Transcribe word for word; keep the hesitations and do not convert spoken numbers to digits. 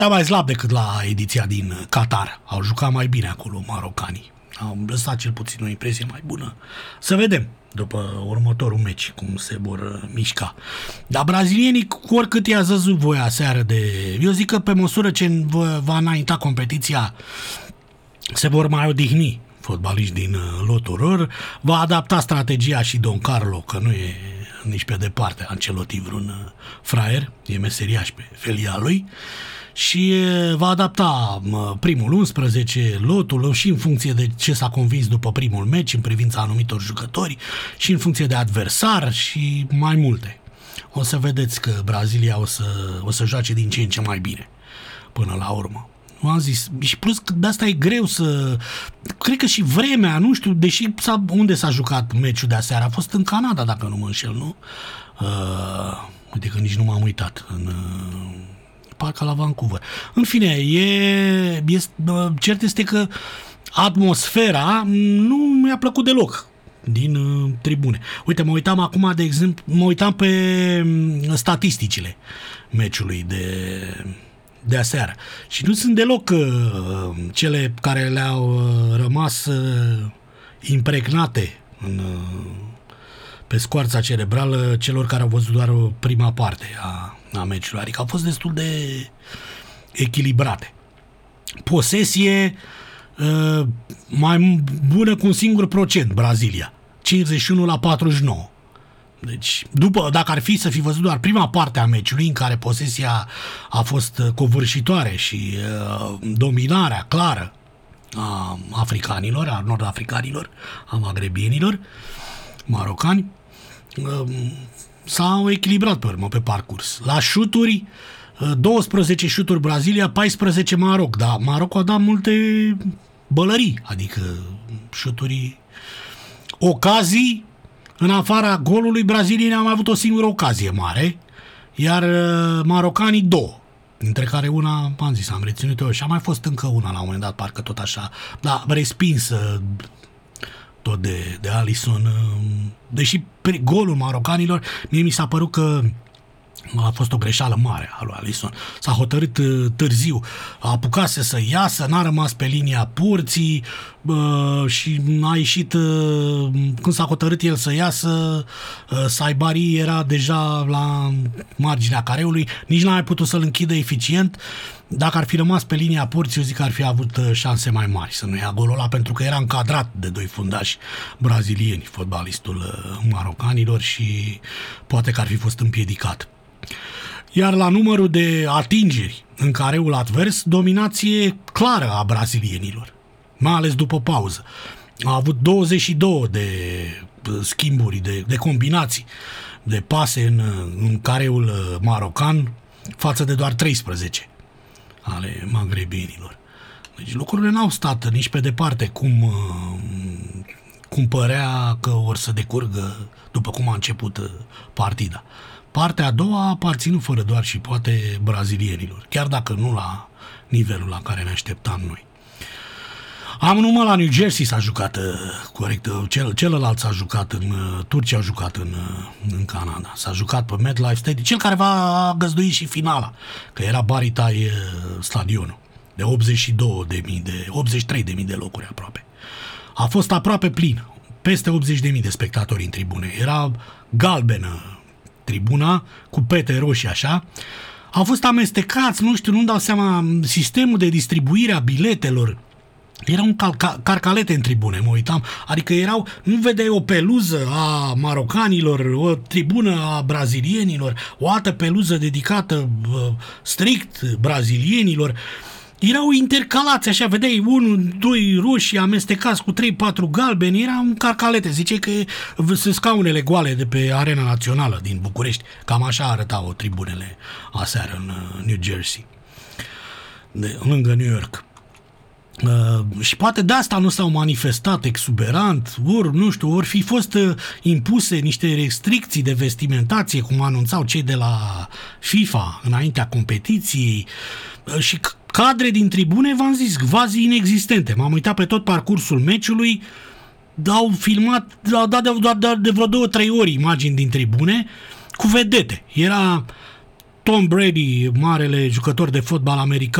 Dar mai slab decât la ediția din Qatar. Au jucat mai bine acolo marocanii. Au lăsat cel puțin o impresie mai bună. Să vedem după următorul meci cum se vor mișca. Dar brazilienii, cu oricât i-a zăzut voia seară de... Eu zic că pe măsură ce va înainta competiția, se vor mai odihni fotbaliști din lotul lor, va adapta strategia și Don Carlo, că nu e nici pe departe Ancelotti vreun fraier, e meseriaș pe felia lui, și va adapta primul unsprezece, lotul, și în funcție de ce s-a convins după primul meci, în privința anumitor jucători, și în funcție de adversar și mai multe. O să vedeți că Brazilia o să, o să joace din ce în ce mai bine până la urmă. V-am zis. Și plus că de asta e greu să... Cred că și vremea, nu știu, deși s-a, unde s-a jucat meciul de aseară, a fost în Canada, dacă nu mă înșel, nu? Uh, uite că nici nu m-am uitat. În, uh, parcă la Vancouver. În fine, e, e, cert este că atmosfera nu mi-a plăcut deloc din uh, tribune. Uite, mă uitam acum, de exemplu, mă uitam pe uh, statisticile meciului de... de aseară. Și nu sunt deloc uh, cele care le-au uh, rămas uh, impregnate în, uh, pe scoarța cerebrală celor care au văzut doar prima parte a, a meciului. Adică au fost destul de echilibrate. Posesie uh, mai bună cu un singur procent, Brazilia. cincizeci și unu la patruzeci și nouă. Deci, după, dacă ar fi să fi văzut doar prima parte a meciului, în care posesia a fost covârșitoare și uh, dominarea clară a africanilor, a nord-africanilor, a magrebienilor, marocani, uh, s-au echilibrat pe urmă, pe parcurs. La șuturi, uh, douăsprezece șuturi Brazilia, paisprezece Maroc, dar Maroc a dat multe bălării, adică șuturi, ocazii. În afara golului, brazilienii au mai avut o singură ocazie mare, iar marocanii două, dintre care una, am zis, am reținut-o, și a mai fost încă una la un moment dat, parcă tot așa, dar respinsă tot de, de Alisson, deși golul marocanilor, mie mi s-a părut că a fost o greșeală mare a lui Alisson. S-a hotărât târziu, a apucase să iasă, n-a rămas pe linia porții uh, și a ieșit, uh, când s-a hotărât el să iasă, uh, Saibari era deja la marginea careului, nici n-a mai putut să-l închidă eficient. Dacă ar fi rămas pe linia porții, eu zic că ar fi avut șanse mai mari să nu ia golul ăla, pentru că era încadrat de doi fundași brazilieni, fotbalistul marocanilor, și poate că ar fi fost împiedicat. Iar la numărul de atingeri în careul advers, dominație clară a brazilienilor, mai ales după pauză. A avut douăzeci și două de schimburi, de, de combinații, de pase în, în careul marocan, față de doar treisprezece ale magrebienilor. Deci lucrurile n-au stat nici pe departe cum, cum părea că or să decurgă după cum a început partida. Partea a doua a aparținut fără doar și poate brazilienilor, chiar dacă nu la nivelul la care ne așteptam noi. Am numai la New Jersey s-a jucat corect, cel, celălalt s-a jucat în Turcia, a jucat în, în Canada, s-a jucat pe MetLife Stadium, cel care va găzdui și finala, că era Baritai stadionul, de optzeci și două de mii, de optzeci și trei de mii de locuri aproape. A fost aproape plin, peste optzeci de mii de spectatori în tribune, era galbenă tribuna, cu pete roșii așa. Au fost amestecați, nu știu, nu-mi dau seama, sistemul de distribuire a biletelor. Erau un cal- carcalete în tribune, mă uitam. Adică erau, nu vedeai o peluză a marocanilor, o tribună a brazilienilor, o altă peluză dedicată uh, strict brazilienilor. Erau intercalați așa, vedeai unul, doi roșii amestecați cu trei patru galbeni, era un carcalete, ziceai că sunt scaunele goale de pe Arena Națională din București, cam așa arătau tribunele aseară în New Jersey, de, lângă New York. Uh, și poate de asta nu s-au manifestat exuberant, ori, nu știu, ori fi fost uh, impuse niște restricții de vestimentație, cum anunțau cei de la FIFA înaintea competiției, uh, și cadre din tribune, v-am zis, quasi inexistente. M-am uitat pe tot parcursul meciului, au filmat, au dat de, de, de vreo două, trei ori imagini din tribune cu vedete. Era Tom Brady, marele jucător de fotbal american,